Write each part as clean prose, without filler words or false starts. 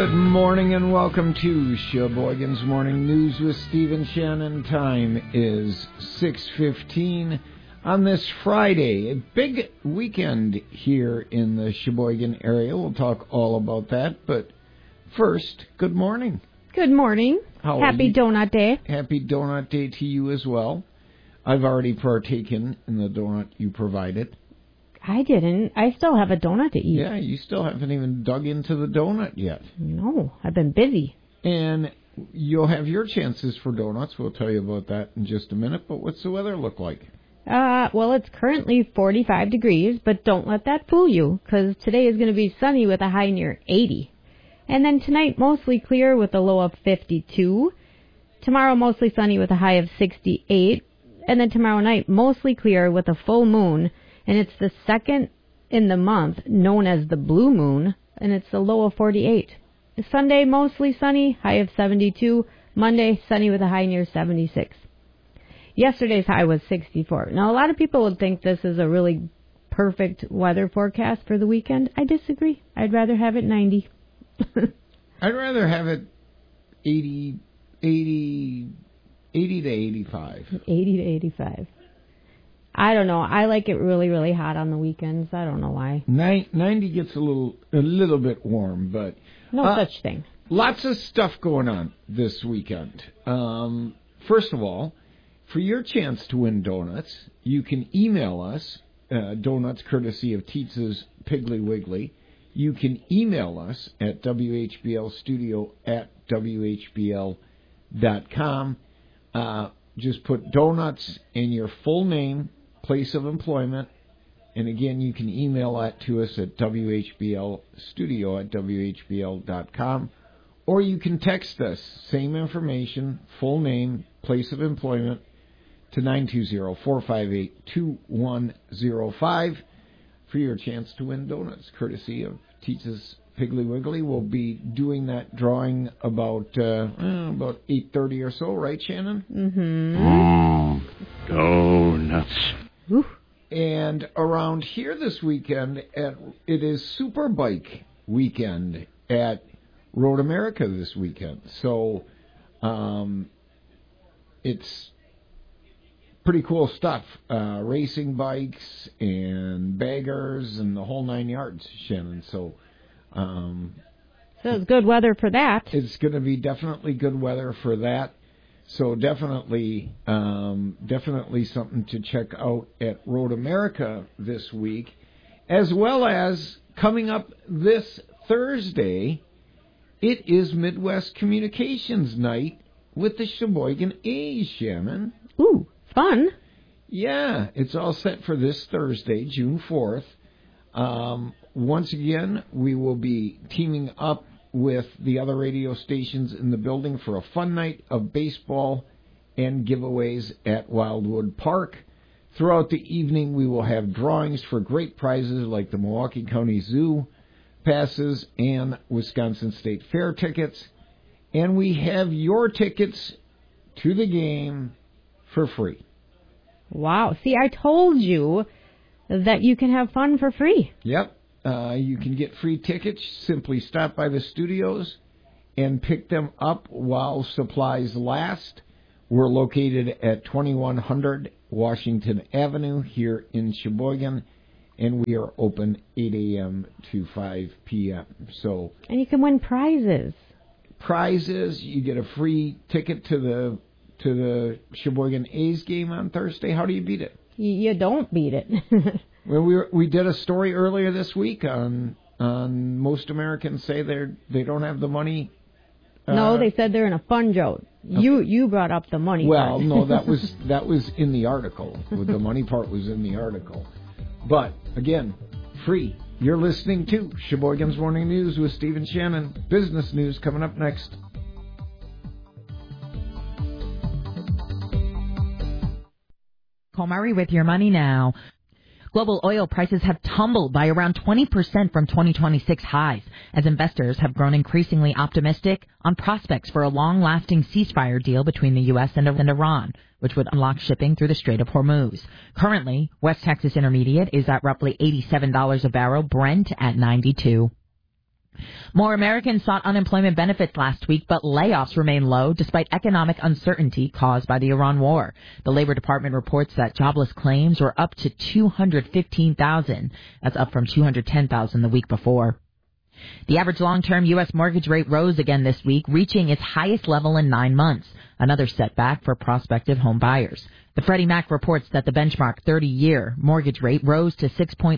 Good morning and welcome to Sheboygan's Morning News with Stephen Shannon. Time is 6:15 on this Friday. A big weekend here in the Sheboygan area. We'll talk all about that. But first, good morning. Good morning. Happy Donut Day. Happy Donut Day to you as well. I've already partaken in the donut you provided. I didn't. I still have a donut to eat. Yeah, you still haven't even dug into the donut yet. No, I've been busy. And you'll have your chances for donuts. We'll tell you about that in just a minute. But what's the weather look like? Well, it's currently 45 degrees, but don't let that fool you, because today is going to be sunny with a high near 80. And then tonight, mostly clear with a low of 52. Tomorrow, mostly sunny with a high of 68. And then tomorrow night, mostly clear with a full moon. And it's the second in the month, known as the blue moon, and it's a low of 48. Sunday, mostly sunny, high of 72. Monday, sunny with a high near 76. Yesterday's high was 64. Now, a lot of people would think this is a really perfect weather forecast for the weekend. I disagree. I'd rather have it 90. I'd rather have it 80 to 85. 80 to 85. I don't know. I like it really, really hot on the weekends. I don't know why. 90 gets a little bit warm, but... No such thing. Lots of stuff going on this weekend. First of all, for your chance to win donuts, you can email us, donuts courtesy of Tietz's Piggly Wiggly. You can email us at whblstudio@whbl.com. Just put donuts in your full name, place of employment, and again, you can email that to us at whblstudio@whbl.com, or you can text us, same information, full name, place of employment, to 920-458-2105 for your chance to win donuts, courtesy of Tietz's Piggly Wiggly. We'll be doing that drawing about 8:30 or so, right, Shannon? Mm-hmm. Donuts. Ooh. And around here this weekend, it is Superbike weekend at Road America this weekend. So it's pretty cool stuff. Racing bikes and baggers and the whole 9 yards, Shannon. So it's good weather for that. It's going to be definitely good weather for that. So definitely something to check out at Road America this week, as well as coming up this Thursday, it is Midwest Communications Night with the Sheboygan A's, Shannon. Ooh, fun. Yeah, it's all set for this Thursday, June 4th. Once again, we will be teaming up with the other radio stations in the building for a fun night of baseball and giveaways at Wildwood Park. Throughout the evening, we will have drawings for great prizes like the Milwaukee County Zoo passes and Wisconsin State Fair tickets. And we have your tickets to the game for free. Wow. See, I told you that you can have fun for free. Yep. You can get free tickets. Simply stop by the studios and pick them up while supplies last. We're located at 2100 Washington Avenue here in Sheboygan, and we are open 8 a.m. to 5 p.m. And you can win prizes. You get a free ticket to the Sheboygan A's game on Thursday. How do you beat it? You don't beat it. Well, we did a story earlier this week on most Americans say they don't have the money. No, they said they're in a fun zone. You brought up the money. Well, part. no, that was in the article. The money part was in the article. But again, free. You're listening to Sheboygan's Morning News with Stephen Shannon. Business news coming up next. Comari with your money now. Global oil prices have tumbled by around 20% from 2026 highs, as investors have grown increasingly optimistic on prospects for a long-lasting ceasefire deal between the U.S. and Iran, which would unlock shipping through the Strait of Hormuz. Currently, West Texas Intermediate is at roughly $87 a barrel, Brent at $92. More Americans sought unemployment benefits last week, but layoffs remain low despite economic uncertainty caused by the Iran war. The Labor Department reports that jobless claims were up to 215,000. That's up from 210,000 the week before. The average long-term U.S. mortgage rate rose again this week, reaching its highest level in 9 months, another setback for prospective home buyers. The Freddie Mac reports that the benchmark 30-year mortgage rate rose to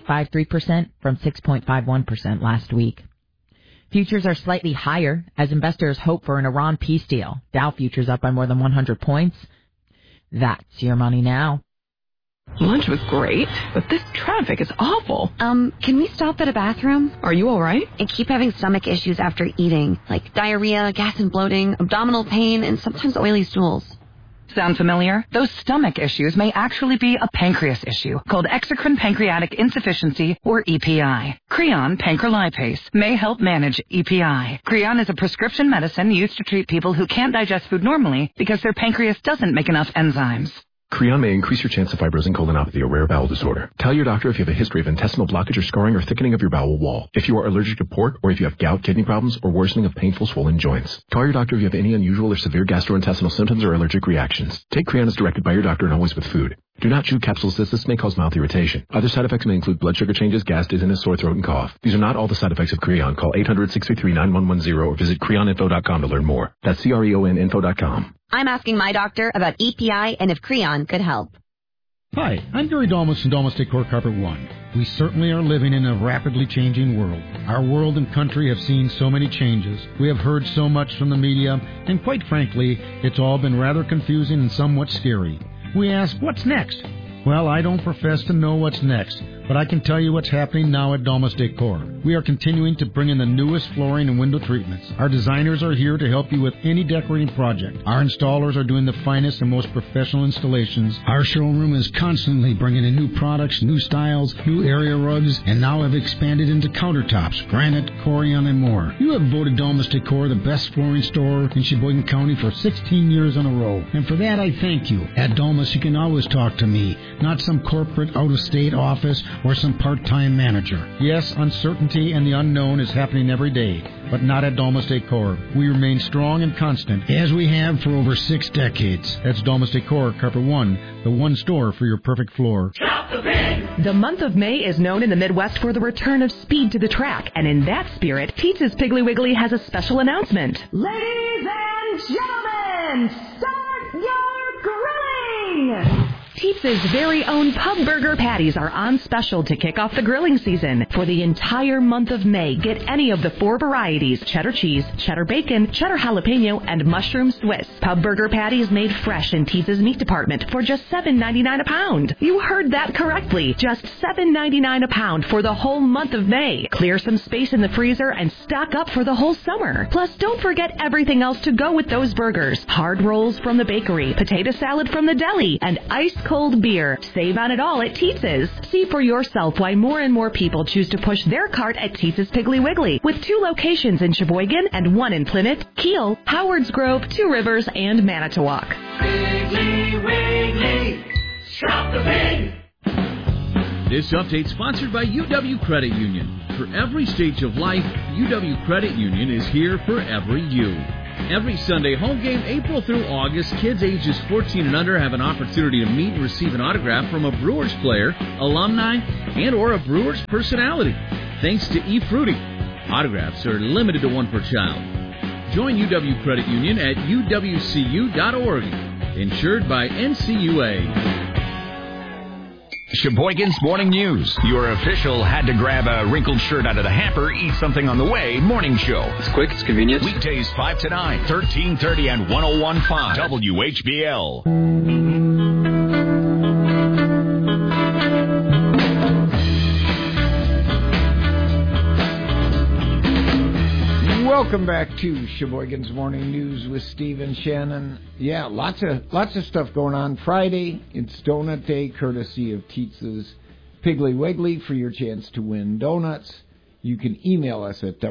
6.53% from 6.51% last week. Futures are slightly higher as investors hope for an Iran peace deal. Dow futures up by more than 100 points. That's your money now. Lunch was great, but this traffic is awful. Can we stop at a bathroom? Are you all right? I keep having stomach issues after eating, like diarrhea, gas and bloating, abdominal pain, and sometimes oily stools. Sound familiar? Those stomach issues may actually be a pancreas issue called exocrine pancreatic insufficiency, or EPI. Creon pancrelipase may help manage EPI. Creon is a prescription medicine used to treat people who can't digest food normally because their pancreas doesn't make enough enzymes. Creon may increase your chance of fibrosing colonopathy, a rare bowel disorder. Tell your doctor if you have a history of intestinal blockage or scarring or thickening of your bowel wall. If you are allergic to pork, or if you have gout, kidney problems, or worsening of painful swollen joints. Call your doctor if you have any unusual or severe gastrointestinal symptoms or allergic reactions. Take Creon as directed by your doctor and always with food. Do not chew capsules as this may cause mouth irritation. Other side effects may include blood sugar changes, gas, dizziness, sore throat, and cough. These are not all the side effects of Creon. Call 800-633-9110 or visit creoninfo.com to learn more. That's CREONinfo.com. I'm asking my doctor about EPI and if Creon could help. Hi, I'm Gary Dalmas from Dalmas Decor Carpet One. We certainly are living in a rapidly changing world. Our world and country have seen so many changes. We have heard so much from the media, and quite frankly, it's all been rather confusing and somewhat scary. We ask, what's next? Well, I don't profess to know what's next, but I can tell you what's happening now at Dalmas Decor. We are continuing to bring in the newest flooring and window treatments. Our designers are here to help you with any decorating project. Our installers are doing the finest and most professional installations. Our showroom is constantly bringing in new products, new styles, new area rugs, and now have expanded into countertops, granite, corian, and more. You have voted Dalmas Decor the best flooring store in Sheboygan County for 16 years in a row, and for that I thank you. At Dalmas, you can always talk to me, not some corporate out-of-state office or some part-time manager. Yes, uncertainty and the unknown is happening every day, but not at Dalmas Decor. We remain strong and constant, as we have for over 6 decades. That's Dalmas Decor Carpet One, the one store for your perfect floor. Shop the Pig! The month of May is known in the Midwest for the return of speed to the track, and in that spirit, Pizza's Piggly Wiggly has a special announcement. Ladies and gentlemen, start your grilling! Pizza's very own pub burger patties are on special to kick off the grilling season. For the entire month of May, get any of the 4 varieties: cheddar cheese, cheddar bacon, cheddar jalapeno, and mushroom Swiss. Pub burger patties made fresh in Pizza's meat department for just $7.99 a pound. You heard that correctly. Just $7.99 a pound for the whole month of May. Clear some space in the freezer and stock up for the whole summer. Plus, don't forget everything else to go with those burgers. Hard rolls from the bakery, potato salad from the deli, and ice-cold beer. Save on it all at Teetza's. See for yourself why more and more people choose to push their cart at Teetza's Piggly Wiggly, with 2 locations in Sheboygan and 1 in Plymouth, Kiel, Howards Grove, 2 Rivers, and Manitowoc. Piggly Wiggly, shop the pig! This update sponsored by UW Credit Union. For every stage of life, UW Credit Union is here for every you. Every Sunday home game, April through August, kids ages 14 and under have an opportunity to meet and receive an autograph from a Brewers player, alumni, and or a Brewers personality. Thanks to eFruity. Autographs are limited to 1 per child. Join UW Credit Union at uwcu.org. Insured by NCUA. Sheboygan's Morning News. Your official had to grab a wrinkled shirt out of the hamper, eat something on the way morning show. It's quick, it's convenient. Weekdays 5 to 9, 1330 and 101.5 WHBL. Welcome back to Sheboygan's Morning News with Steve and Shannon. Yeah, lots of stuff going on. Friday, it's Donut Day, courtesy of Teetza's Piggly Wiggly for your chance to win donuts. You can email us at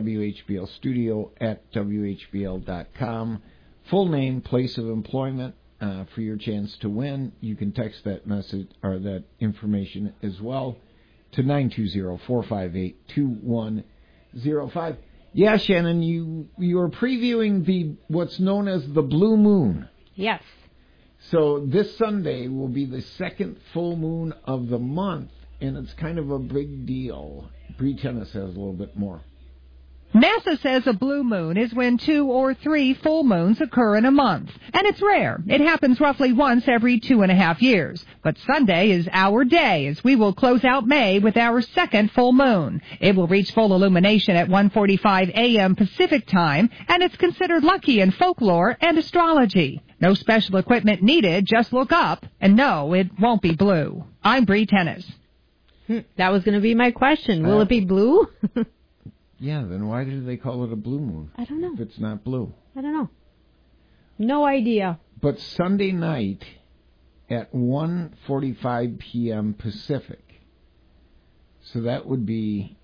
whblstudio@whbl.com. Full name, place of employment for your chance to win. You can text that message or that information as well to 920-458-2105. Yeah, Shannon, you are previewing what's known as the blue moon. Yes. So this Sunday will be the second full moon of the month, and it's kind of a big deal. Bree Tennis has a little bit more. NASA says a blue moon is when 2 or 3 full moons occur in a month. And it's rare. It happens roughly once every 2.5 years. But Sunday is our day as we will close out May with our second full moon. It will reach full illumination at 1:45 a.m. Pacific time, and it's considered lucky in folklore and astrology. No special equipment needed, just look up. And no, it won't be blue. I'm Bree Tennis. That was going to be my question. Will it be blue? Yeah, then why do they call it a blue moon? I don't know. If it's not blue. I don't know. No idea. But Sunday night at 1:45 p.m. Pacific. So that would be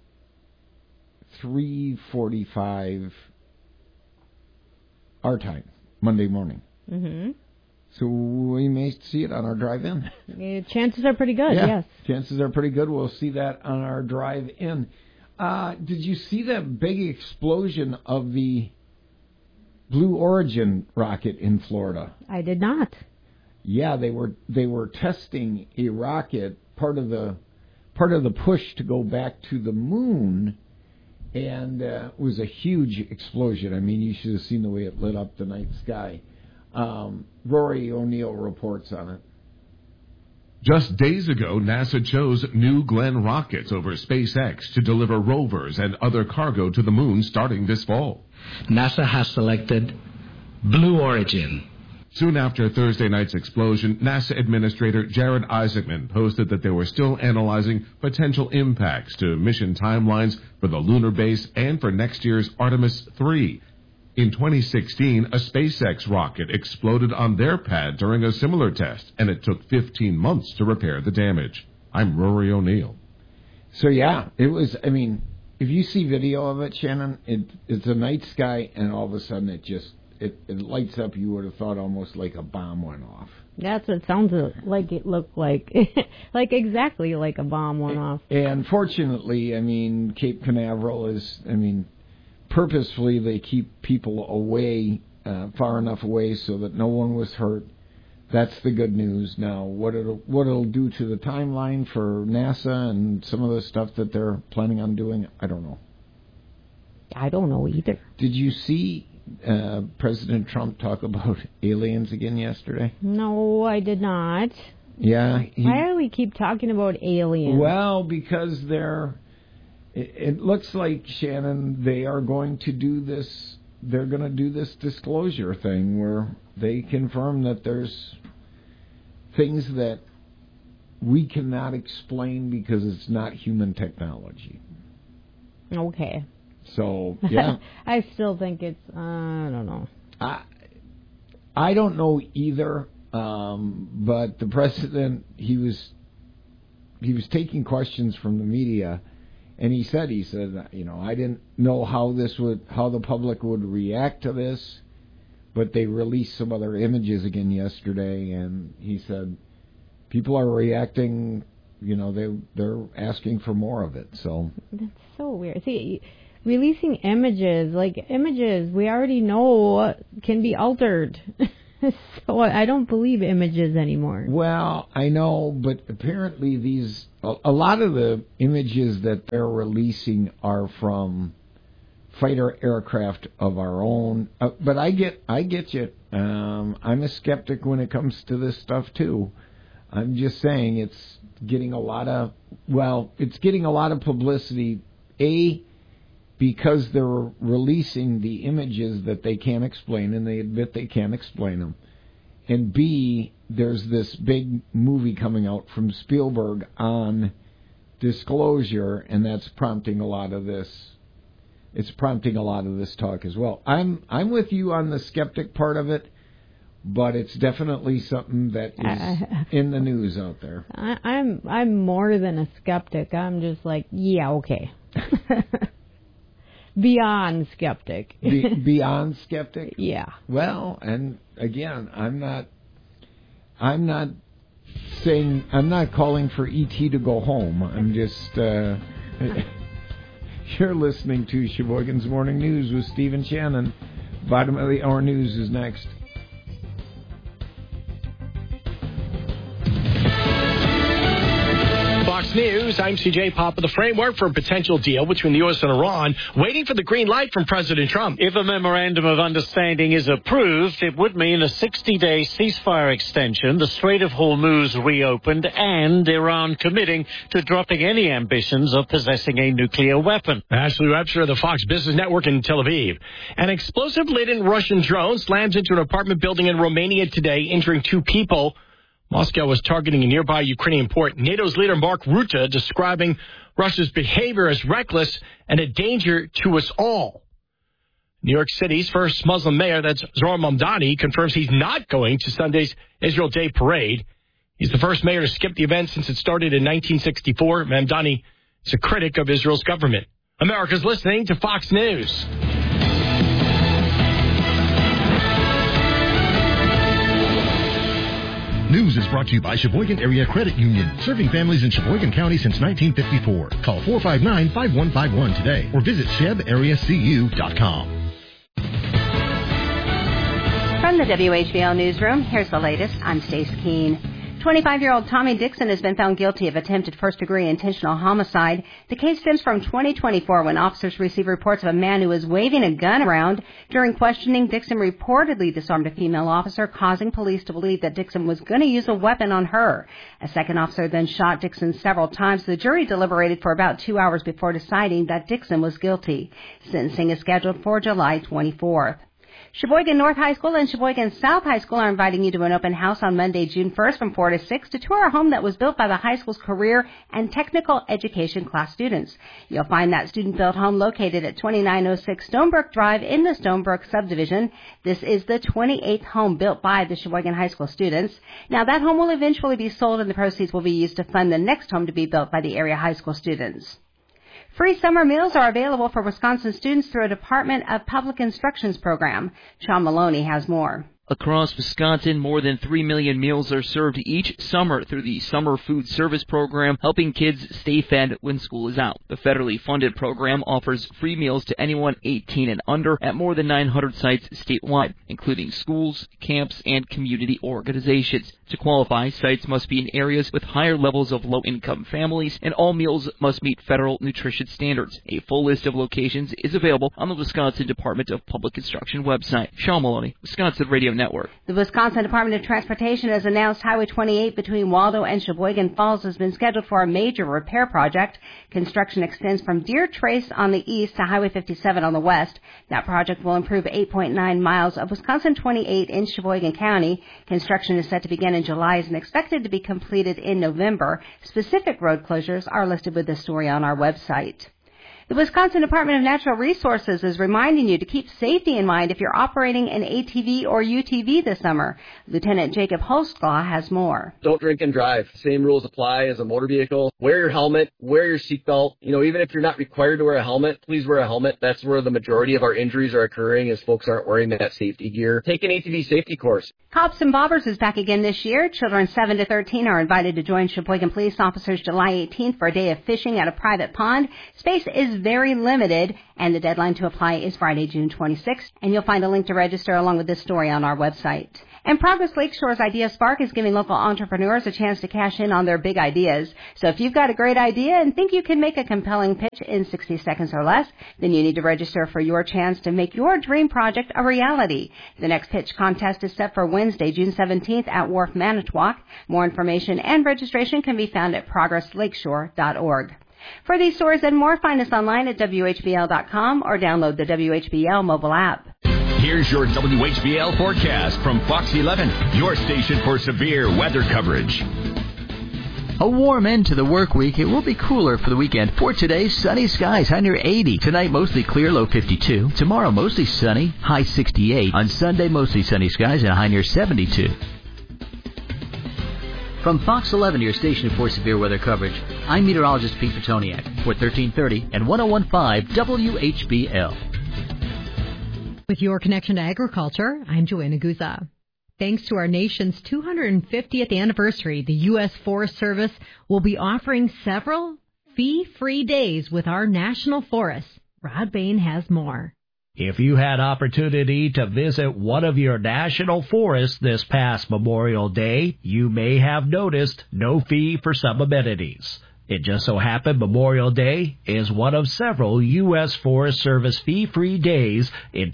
3:45 our time, Monday morning. Mm-hmm. So we may see it on our drive-in. Chances are pretty good, yes. Chances are pretty good. We'll see that on our drive-in. Did you see that big explosion of the Blue Origin rocket in Florida? I did not. Yeah, they were testing a rocket, part of the push to go back to the moon, and it was a huge explosion. I mean, you should have seen the way it lit up the night sky. Rory O'Neill reports on it. Just days ago, NASA chose New Glenn rockets over SpaceX to deliver rovers and other cargo to the moon starting this fall. NASA has selected Blue Origin. Soon after Thursday night's explosion, NASA Administrator Jared Isaacman posted that they were still analyzing potential impacts to mission timelines for the lunar base and for next year's Artemis 3. In 2016, a SpaceX rocket exploded on their pad during a similar test, and it took 15 months to repair the damage. I'm Rory O'Neill. So, yeah, it was, I mean, if you see video of it, Shannon, it's a night sky, and all of a sudden it lights up. You would have thought almost like a bomb went off. That's what it sounds like it looked like. Like exactly like a bomb went off. And fortunately, I mean, Cape Canaveral is, I mean, purposefully they keep people away, far enough away so that no one was hurt. That's the good news. Now, what it'll do to the timeline for NASA and some of the stuff that they're planning on doing, I don't know. I don't know either. Did you see President Trump talk about aliens again yesterday? No, I did not. Yeah. Why do we keep talking about aliens? Well, because it looks like, Shannon, they are going to do this. They're going to do this disclosure thing where they confirm that there's things that we cannot explain because it's not human technology. Okay. So, yeah. I still think it's, I don't know. I don't know either, but the president, he was taking questions from the media. And he said, you know, I didn't know how the public would react to this, but they released some other images again yesterday, and he said, people are reacting, you know, they're asking for more of it, so. That's so weird. See, releasing images, we already know can be altered. So I don't believe images anymore. Well, I know, but apparently a lot of the images that they're releasing are from fighter aircraft of our own. But I get you. I'm a skeptic when it comes to this stuff too. I'm just saying it's getting a lot of publicity. Because they're releasing the images that they can't explain, and they admit they can't explain them. And B, there's this big movie coming out from Spielberg on disclosure, and that's prompting a lot of this. It's prompting a lot of this talk as well. I'm with you on the skeptic part of it, but it's definitely something that is in the news out there. I'm more than a skeptic. I'm just like, yeah, okay. Beyond skeptic. Beyond skeptic? Yeah. Well, and again, I'm not saying, I'm not calling for E.T. to go home. I'm just, You're listening to Sheboygan's Morning News with Stephen Shannon. Bottom of the hour news is next. Fox News, I'm CJ Papa. The framework for a potential deal between the U.S. and Iran, waiting for the green light from President Trump. If a memorandum of understanding is approved, it would mean a 60-day ceasefire extension, the Strait of Hormuz reopened, and Iran committing to dropping any ambitions of possessing a nuclear weapon. Ashley Webster of the Fox Business Network in Tel Aviv. An explosive-laden Russian drone slams into an apartment building in Romania today, injuring 2 people. Moscow was targeting a nearby Ukrainian port. NATO's leader Mark Rutte describing Russia's behavior as reckless and a danger to us all. New York City's first Muslim mayor, that's Zohar Mamdani, confirms he's not going to Sunday's Israel Day parade. He's the first mayor to skip the event since it started in 1964. Mamdani is a critic of Israel's government. America's listening to Fox News. News is brought to you by Sheboygan Area Credit Union, serving families in Sheboygan County since 1954. Call 459-5151 today or visit shebareacu.com. From the WHBL Newsroom, here's the latest. I'm Stace Keene. 25-year-old Tommy Dixon has been found guilty of attempted first-degree intentional homicide. The case stems from 2024 when officers received reports of a man who was waving a gun around. During questioning, Dixon reportedly disarmed a female officer, causing police to believe that Dixon was going to use a weapon on her. A second officer then shot Dixon several times. The jury deliberated for about 2 hours before deciding that Dixon was guilty. Sentencing is scheduled for July 24th. Sheboygan North High School and Sheboygan South High School are inviting you to an open house on Monday, June 1st from 4 to 6 to tour a home that was built by the high school's career and technical education class students. You'll find that student-built home located at 2906 Stonebrook Drive in the Stonebrook subdivision. This is the 28th home built by the Sheboygan High School students. Now, that home will eventually be sold and the proceeds will be used to fund the next home to be built by the area high school students. Free summer meals are available for Wisconsin students through a Department of Public Instruction's program. Sean Maloney has more. Across Wisconsin, more than 3 million meals are served each summer through the Summer Food Service Program, helping kids stay fed when school is out. The federally funded program offers free meals to anyone 18 and under at more than 900 sites statewide, including schools, camps, and community organizations. To qualify, sites must be in areas with higher levels of low-income families, and all meals must meet federal nutrition standards. A full list of locations is available on the Wisconsin Department of Public Instruction website. Sean Maloney, Wisconsin Radio Network. The Wisconsin Department of Transportation has announced Highway 28 between Waldo and Sheboygan Falls has been scheduled for a major repair project. Construction extends from Deer Trace on the east to Highway 57 on the west. That project will improve 8.9 miles of Wisconsin 28 in Sheboygan County. Construction is set to begin in July and expected to be completed in November. Specific road closures are listed with this story on our website. The Wisconsin Department of Natural Resources is reminding you to keep safety in mind if you're operating an ATV or UTV this summer. Lieutenant Jacob Holstlaw has more. Don't drink and drive. Same rules apply as a motor vehicle. Wear your helmet. Wear your seatbelt. Even if you're not required to wear a helmet, please wear a helmet. That's where the majority of our injuries are occurring, is folks aren't wearing that safety gear. Take an ATV safety course. Cops and Bobbers is back again this year. Children 7 to 13 are invited to join Sheboygan police officers July 18th for a day of fishing at a private pond. Space is very limited, and the deadline to apply is Friday, June 26th. And you'll find a link to register along with this story on our website. And Progress Lakeshore's Idea Spark is giving local entrepreneurs a chance to cash in on their big ideas. So if you've got a great idea and think you can make a compelling pitch in 60 seconds or less, then you need to register for your chance to make your dream project a reality. The next pitch contest is set for Wednesday, June 17th at Wharf Manitowoc. More information and registration can be found at progresslakeshore.org. For these stories and more, find us online at WHBL.com or download the WHBL mobile app. Here's your WHBL forecast from Fox 11, your station for severe weather coverage. A warm end to the work week. It will be cooler for the weekend. For today, sunny skies, high near 80. Tonight, mostly clear, low 52. Tomorrow, mostly sunny, high 68. On Sunday, mostly sunny skies and a high near 72. From Fox 11, your station for severe weather coverage, I'm meteorologist Pete Petoniak for 1330 and 1015 WHBL. With your connection to agriculture, I'm Joanna Guza. Thanks to our nation's 250th anniversary, the U.S. Forest Service will be offering several fee-free days with our national forests. Rod Bain has more. If you had opportunity to visit one of your national forests this past Memorial Day, you may have noticed no fee for some amenities. It just so happened Memorial Day is one of several U.S. Forest Service fee-free days in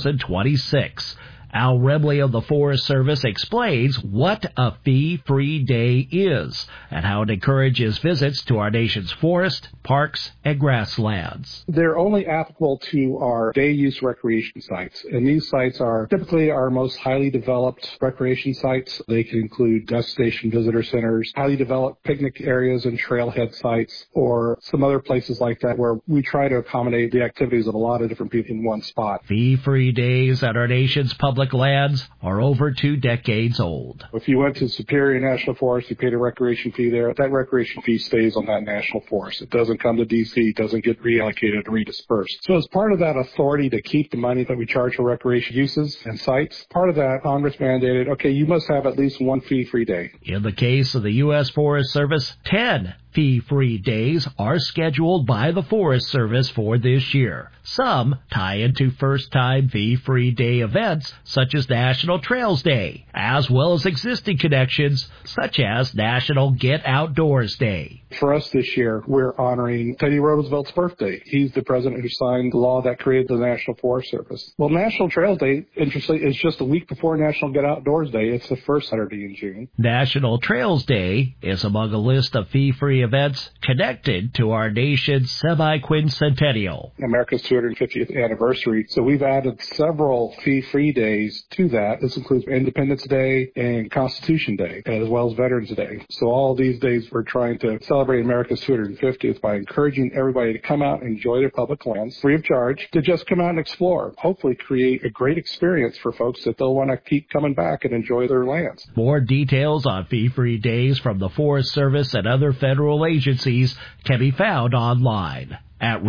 2026. Al Remley of the Forest Service explains what a fee-free day is and how it encourages visits to our nation's forests, parks, and grasslands. They're only applicable to our day-use recreation sites, and these sites are typically our most highly developed recreation sites. They can include destination visitor centers, highly developed picnic areas and trailhead sites, or some other places like that where we try to accommodate the activities of a lot of different people in one spot. Fee-free days at our nation's public lands are over 2 decades old. If you went to Superior National Forest, you paid a recreation fee there, that recreation fee stays on that national forest. It doesn't come to D.C., doesn't get reallocated or redispersed. So as part of that authority to keep the money that we charge for recreation uses and sites, part of that, Congress mandated, okay, you must have at least one fee-free day. In the case of the U.S. Forest Service, 10 fee-free days are scheduled by the Forest Service for this year. Some tie into first-time fee-free day events such as National Trails Day, as well as existing connections such as National Get Outdoors Day. For us this year, we're honoring Teddy Roosevelt's birthday. He's the president who signed the law that created the National Forest Service. Well, National Trails Day, interestingly, is just a week before National Get Outdoors Day. It's the first Saturday in June. National Trails Day is among a list of fee-free events connected to our nation's semi-quincentennial. America's 250th anniversary. So we've added several fee-free days to that. This includes Independence Day and Constitution Day, as well as Veterans Day. So all of these days we're trying to celebrate America's 250th by encouraging everybody to come out and enjoy their public lands free of charge, to just come out and explore. Hopefully create a great experience for folks that they'll want to keep coming back and enjoy their lands. More details on fee-free days from the Forest Service and other federal agencies can be found online at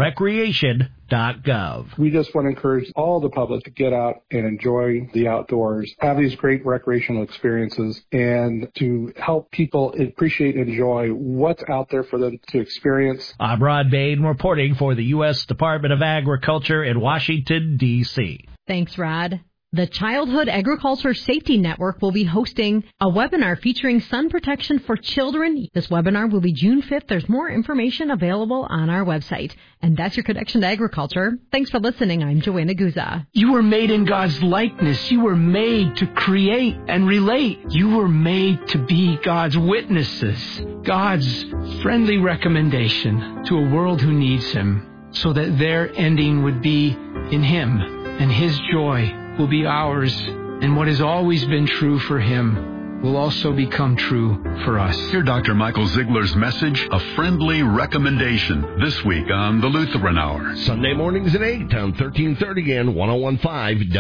recreation.gov. We just want to encourage all the public to get out and enjoy the outdoors, have these great recreational experiences, and to help people appreciate and enjoy what's out there for them to experience. I'm Rod Bain reporting for the U.S. Department of Agriculture in Washington, D.C. Thanks, Rod. The Childhood Agriculture Safety Network will be hosting a webinar featuring sun protection for children. This webinar will be June 5th. There's more information available on our website. And that's your connection to agriculture. Thanks for listening. I'm Joanna Guza. You were made in God's likeness. You were made to create and relate. You were made to be God's witnesses. God's friendly recommendation to a world who needs Him, so that their ending would be in Him, and His joy will be ours, and what has always been true for Him will also become true for us. Hear Dr. Michael Ziegler's message, A Friendly Recommendation, this week on the Lutheran Hour. Sunday mornings at 8 on 1330 and 101.5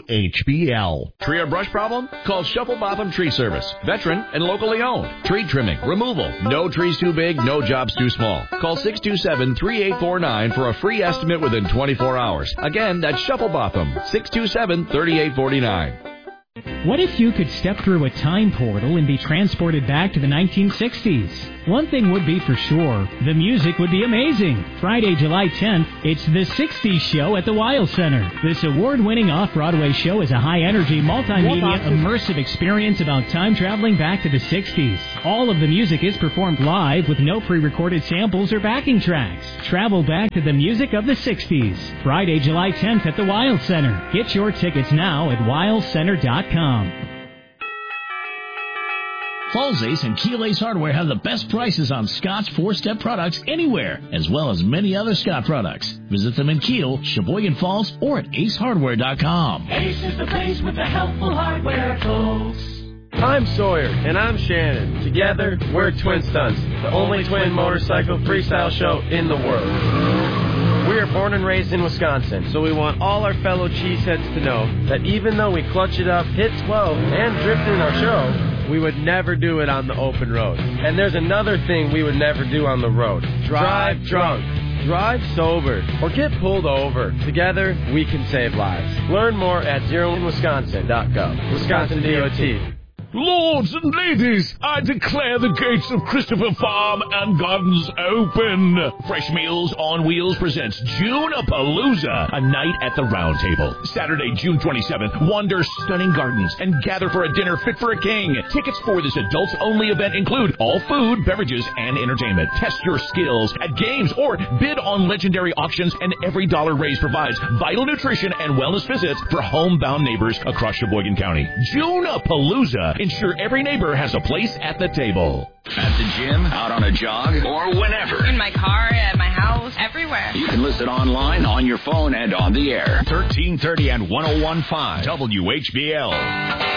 WHBL. Tree or brush problem? Call Shuffle Botham Tree Service. Veteran and locally owned. Tree trimming, removal. No trees too big, no jobs too small. Call 627-3849 for a free estimate within 24 hours. Again, that's Shuffle Botham. 627-3849. What if you could step through a time portal and be transported back to the 1960s? One thing would be for sure, the music would be amazing. Friday, July 10th, it's the 60s show at the Weil Center. This award-winning off-Broadway show is a high-energy, multimedia, immersive experience about time traveling back to the 60s. All of the music is performed live with no pre-recorded samples or backing tracks. Travel back to the music of the 60s. Friday, July 10th at the Weil Center. Get your tickets now at weilcenter.com. Falls Ace and Keel Ace Hardware have the best prices on Scott's 4-step products anywhere, as well as many other Scott products. Visit them in Keel, Sheboygan Falls, or at acehardware.com. Ace is the place with the helpful hardware, folks. I'm Sawyer, and I'm Shannon. Together, we're Twin Stunts, the only twin motorcycle freestyle show in the world. We are born and raised in Wisconsin, so we want all our fellow cheeseheads to know that even though we clutch it up, hit 12, and drift in our show, we would never do it on the open road. And there's another thing we would never do on the road. Drive drunk. Drive sober. Or get pulled over. Together, we can save lives. Learn more at zeroinwisconsin.gov. Wisconsin DOT. Lords and ladies, I declare the gates of Christopher Farm and Gardens open. Fresh Meals on Wheels presents June-a-Palooza, a night at the Round Table. Saturday, June 27th, wander stunning gardens and gather for a dinner fit for a king. Tickets for this adults-only event include all food, beverages, and entertainment. Test your skills at games or bid on legendary auctions, and every dollar raised provides vital nutrition and wellness visits for homebound neighbors across Sheboygan County. June-a-Palooza. Ensure every neighbor has a place at the table. At the gym, out on a jog, or whenever. In my car, at my house, everywhere. You can listen online, on your phone, and on the air. 1330 and 101.5 WHBL.